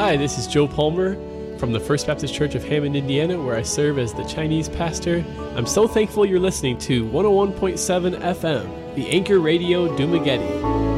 Hi, this is Joe Palmer from the First Baptist Church of Hammond, Indiana, where I serve as the Chinese pastor. I'm so thankful you're listening to 101.7 FM, the Anchor Radio Dumaguete.